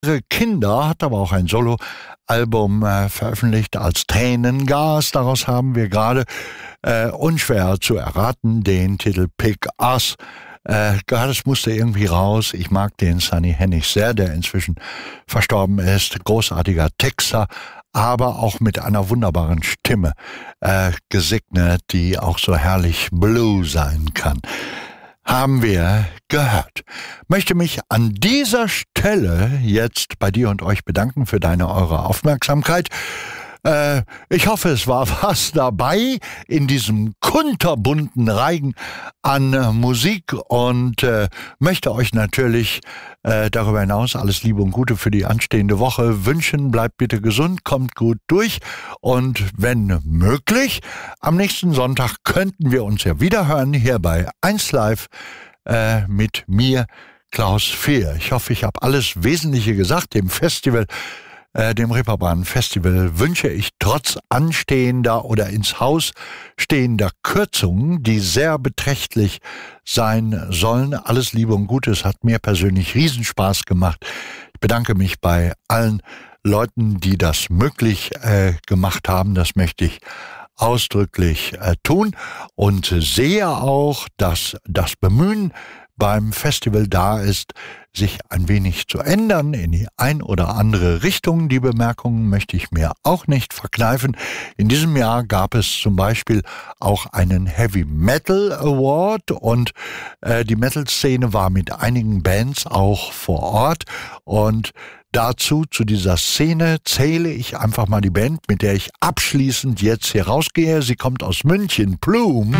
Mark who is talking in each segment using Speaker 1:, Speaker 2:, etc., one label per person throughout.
Speaker 1: Kinder hat aber auch ein Soloalbum veröffentlicht als Tränengas. Daraus haben wir gerade unschwer zu erraten den Titel Pick Us. Das musste irgendwie raus. Ich mag den Sonny Hennig sehr, der inzwischen verstorben ist. Großartiger Texter, aber auch mit einer wunderbaren Stimme gesegnet, die auch so herrlich blue sein kann. Haben wir gehört. Möchte mich an dieser Stelle jetzt bei dir und euch bedanken für eure Aufmerksamkeit. Ich hoffe, es war was dabei in diesem kunterbunten Reigen an Musik und möchte euch natürlich darüber hinaus alles Liebe und Gute für die anstehende Woche wünschen. Bleibt bitte gesund, kommt gut durch und wenn möglich, am nächsten Sonntag könnten wir uns ja wieder hören hier bei 1Live mit mir, Klaus Fehr. Ich hoffe, ich habe alles Wesentliche gesagt. Dem Reeperbahn Festival wünsche ich trotz anstehender oder ins Haus stehender Kürzungen, die sehr beträchtlich sein sollen, alles Liebe und Gute. Es hat mir persönlich Riesenspaß gemacht. Ich bedanke mich bei allen Leuten, die das möglich gemacht haben. Das möchte ich ausdrücklich tun und sehe auch, dass das Bemühen beim Festival da ist, sich ein wenig zu ändern in die ein oder andere Richtung. Die Bemerkungen möchte ich mir auch nicht verkneifen. In diesem Jahr gab es zum Beispiel auch einen Heavy Metal Award und die Metal-Szene war mit einigen Bands auch vor Ort und zu dieser Szene zähle ich einfach mal die Band, mit der ich abschließend jetzt hier rausgehe. Sie kommt aus München, Plume,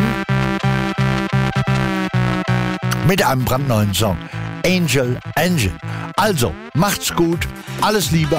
Speaker 1: mit einem brandneuen Song, Angel Engine. Also, macht's gut, alles Liebe,